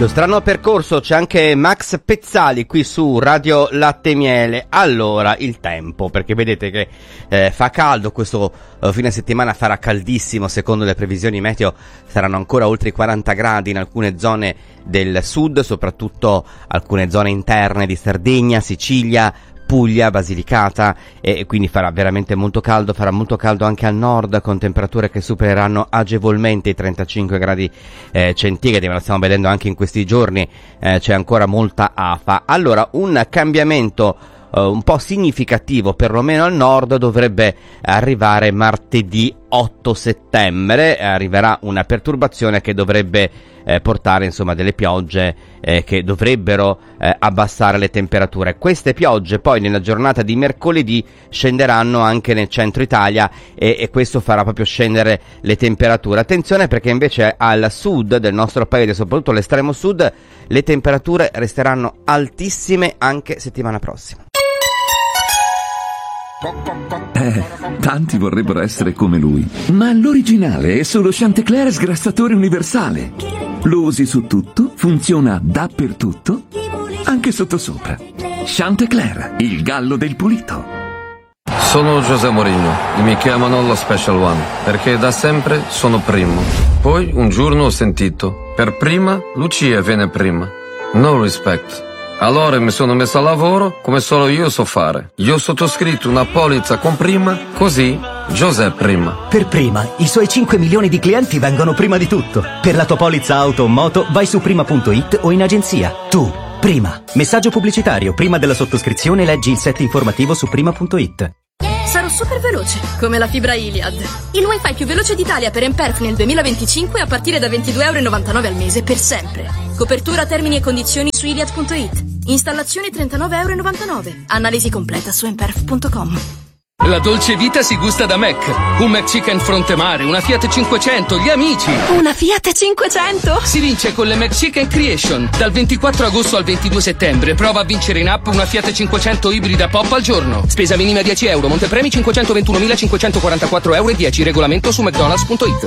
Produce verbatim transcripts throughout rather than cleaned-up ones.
Lo strano percorso, c'è anche Max Pezzali qui su Radio Latte e Miele. Allora, il tempo, perché vedete che eh, fa caldo, questo eh, fine settimana farà caldissimo, secondo le previsioni meteo saranno ancora oltre i quaranta gradi in alcune zone del sud, soprattutto alcune zone interne di Sardegna, Sicilia, Puglia, Basilicata, e quindi farà veramente molto caldo. Farà molto caldo anche al nord, con temperature che supereranno agevolmente i trentacinque gradi eh, centigradi, ma lo stiamo vedendo anche in questi giorni, eh, c'è ancora molta afa. Allora, un cambiamento uh, un po' significativo, perlomeno al nord, dovrebbe arrivare martedì otto settembre. Arriverà una perturbazione che dovrebbe eh, portare insomma delle piogge eh, che dovrebbero eh, abbassare le temperature. Queste piogge poi nella giornata di mercoledì scenderanno anche nel centro Italia e, e questo farà proprio scendere le temperature. Attenzione, perché invece al sud del nostro paese, soprattutto all'estremo sud, le temperature resteranno altissime anche settimana prossima. Eh, tanti vorrebbero essere come lui, ma l'originale è solo Chantecler sgrassatore universale. Lo usi su tutto, funziona dappertutto, anche sottosopra. Chantecler, il gallo del pulito. Sono José Mourinho e mi chiamano lo Special One, perché da sempre sono primo. Poi un giorno ho sentito, per prima Lucia viene prima. No respect. Allora mi sono messo a lavoro come solo io so fare. Io ho sottoscritto una polizza con prima, così José prima. Per prima, i suoi cinque milioni di clienti vengono prima di tutto. Per la tua polizza auto o moto vai su prima punto it o in agenzia. Tu, prima. Messaggio pubblicitario. Prima della sottoscrizione leggi il set informativo su prima punto it. Sarò super veloce, come la fibra Iliad. Il wifi più veloce d'Italia per Emperf nel duemilaventicinque a partire da ventidue virgola novantanove euro al mese per sempre. Copertura, termini e condizioni su iliad punto it. Installazione trentanove virgola novantanove euro. Analisi completa su emperf punto com. La dolce vita si gusta da Mac. Un McChicken Frontemare, una Fiat cinquecento, gli amici. Una Fiat cinquecento? Si vince con le McChicken Creation. Dal ventiquattro agosto al ventidue settembre prova a vincere in app una Fiat cinquecento ibrida pop al giorno. Spesa minima dieci euro, montepremi cinquecentoventunomilacinquecentoquarantaquattro euro e dieci. Regolamento su mcdonalds punto it.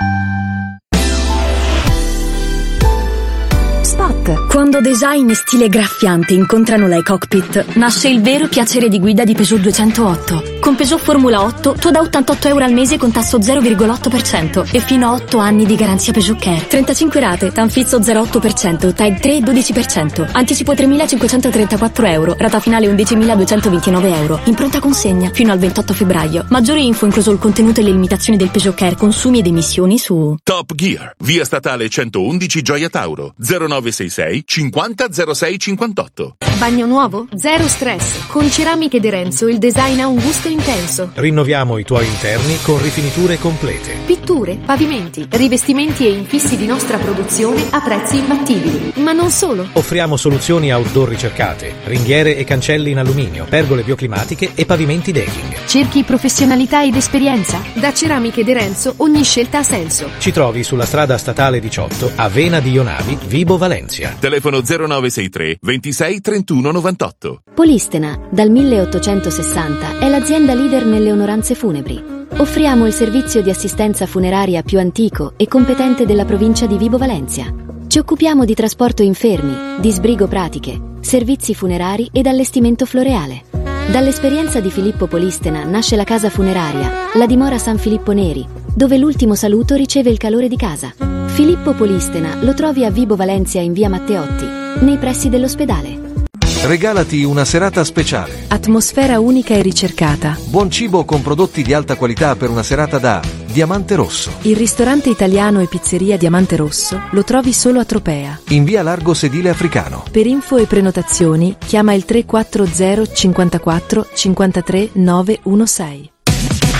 Spot. Quando design e stile graffiante incontrano la e-cockpit, nasce il vero piacere di guida di Peugeot duecentootto. Con Peugeot Formula otto tu da ottantotto euro al mese con tasso zero virgola otto per cento e fino a otto anni di garanzia Peugeot Care. trentacinque rate, Tanfizzo zero virgola otto per cento, Type tre dodici per cento. Anticipo tremilacinquecentotrentaquattro euro, rata finale undicimiladuecentoventinove euro. In pronta consegna fino al ventotto febbraio. Maggiori info, incluso il contenuto e le limitazioni del Peugeot Care, consumi ed emissioni su Top Gear, via statale centoundici, Gioia Tauro, zero nove sei sei cinquanta zero sei cinquantotto. Bagno nuovo? Zero stress. Con Ceramiche De Renzo il design ha un gusto intenso. Rinnoviamo i tuoi interni con rifiniture complete. Pitture, pavimenti, rivestimenti e infissi di nostra produzione a prezzi imbattibili. Ma non solo. Offriamo soluzioni outdoor ricercate, ringhiere e cancelli in alluminio, pergole bioclimatiche e pavimenti decking. Cerchi professionalità ed esperienza? Da Ceramiche De Renzo ogni scelta ha senso. Ci trovi sulla strada statale diciotto a Vena di Ionavi, Vibo Valencia. Telefono zero nove sei tre ventisei trentuno novantotto. Polistena, dal milleottocentosessanta, è l'azienda leader nelle onoranze funebri. Offriamo il servizio di assistenza funeraria più antico e competente della provincia di Vibo Valencia. Ci occupiamo di trasporto infermi, di sbrigo pratiche, servizi funerari ed allestimento floreale. Dall'esperienza di Filippo Polistena nasce la casa funeraria, la dimora San Filippo Neri, dove l'ultimo saluto riceve il calore di casa. Filippo Polistena lo trovi a Vibo Valencia in via Matteotti, nei pressi dell'ospedale. Regalati una serata speciale. Atmosfera unica e ricercata. Buon cibo con prodotti di alta qualità per una serata da Diamante Rosso. Il ristorante italiano e pizzeria Diamante Rosso lo trovi solo a Tropea, in via Largo Sedile Africano. Per info e prenotazioni chiama il tre quattro zero cinquantaquattro cinquantatré nove uno sei.